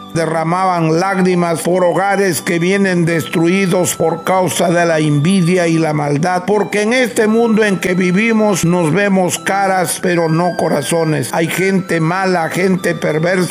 derramaban lágrimas por hogares que vienen destruidos por causa de la envidia y la maldad, porque en este mundo en que vivimos nos vemos caras pero no corazones. Hay gente mala, gente perversa,